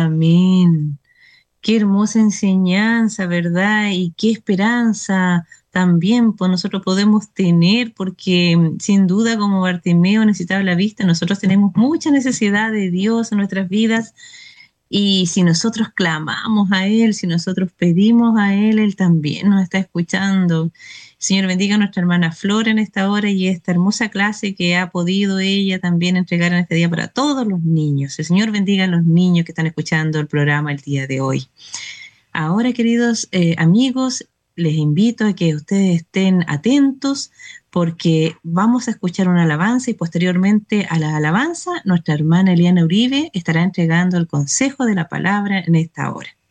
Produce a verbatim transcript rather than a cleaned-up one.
Amén. Qué hermosa enseñanza, ¿verdad? Y qué esperanza también pues nosotros podemos tener, porque mm, sin duda como Bartimeo necesitaba la vista, nosotros tenemos mucha necesidad de Dios en nuestras vidas y si nosotros clamamos a Él, si nosotros pedimos a Él, Él también nos está escuchando. Señor, bendiga a nuestra hermana Flor en esta hora y esta hermosa clase que ha podido ella también entregar en este día para todos los niños. El Señor bendiga a los niños que están escuchando el programa el día de hoy. Ahora, queridos eh, amigos, les invito a que ustedes estén atentos porque vamos a escuchar una alabanza y posteriormente a la alabanza nuestra hermana Eliana Uribe estará entregando el consejo de la palabra en esta hora.